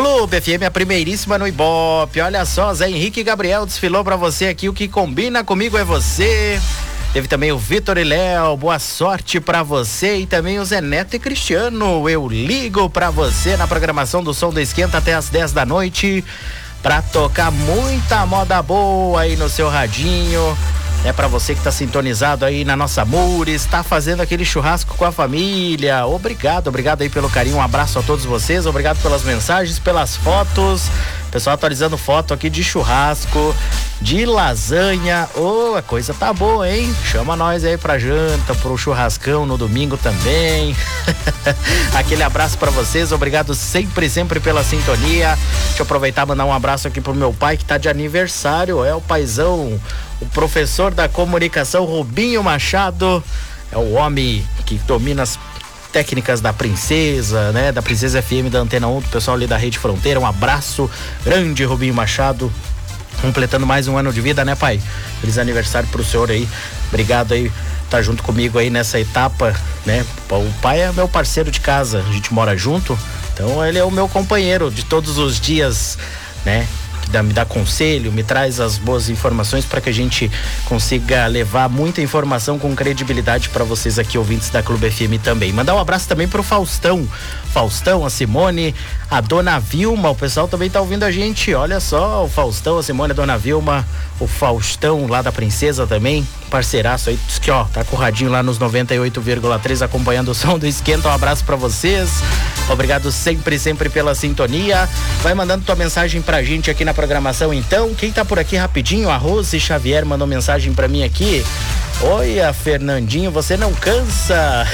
Clube FM, a primeiríssima no Ibope. Olha só, Zé Henrique Gabriel desfilou pra você aqui. O que combina comigo é você. Teve também o Vitor e Léo, boa sorte pra você. E também o Zé Neto e Cristiano, eu ligo pra você na programação do Som do Esquenta até as 10 da noite pra tocar muita moda boa aí no seu radinho. É pra você que tá sintonizado aí na nossa Mures, tá fazendo aquele churrasco com a família. Obrigado aí pelo carinho, um abraço a todos vocês, obrigado pelas mensagens, pelas fotos. Pessoal atualizando foto aqui de churrasco, de lasanha. A coisa tá boa, hein? Chama nós aí pra janta, pro churrascão no domingo também. Aquele abraço pra vocês, obrigado sempre pela sintonia. Deixa eu aproveitar e mandar um abraço aqui pro meu pai que tá de aniversário, é o paizão, o professor da comunicação Rubinho Machado, é o homem que domina as técnicas da Princesa, né? Da Princesa FM, da Antena 1, do pessoal ali da Rede Fronteira. Um abraço grande, Rubinho Machado, completando mais um ano de vida, né, pai? Feliz aniversário pro senhor aí. Obrigado aí, tá junto comigo aí nessa etapa, né? O pai é meu parceiro de casa, a gente mora junto, então ele é o meu companheiro de todos os dias, né? Me dá conselho, me traz as boas informações para que a gente consiga levar muita informação com credibilidade para vocês aqui, ouvintes da Clube FM também. Mandar um abraço também pro Faustão, a Simone, a Dona Vilma, o pessoal também tá ouvindo a gente, olha só, o Faustão, a Simone, a Dona Vilma, o Faustão lá da Princesa também, parceiraço aí, que ó, tá com o radinho lá nos 98,3 acompanhando o Som do Esquenta. Um abraço pra vocês, obrigado sempre pela sintonia. Vai mandando tua mensagem pra gente aqui na programação então. Quem tá por aqui rapidinho, a Rose Xavier mandou mensagem pra mim aqui. Oi, Fernandinho, você não cansa.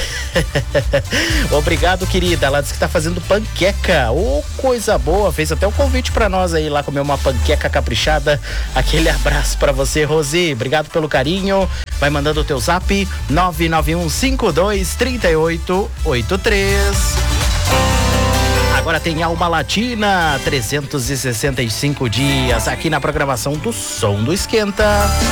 Obrigado, querida. Ela disse que tá fazendo panqueca. Coisa boa. Fez até um convite pra nós aí lá comer uma panqueca caprichada. Aquele abraço pra você, Rosi. Obrigado pelo carinho. Vai mandando o teu zap 991523883. Agora tem Alma Latina, 365 dias aqui na programação do Som do Esquenta.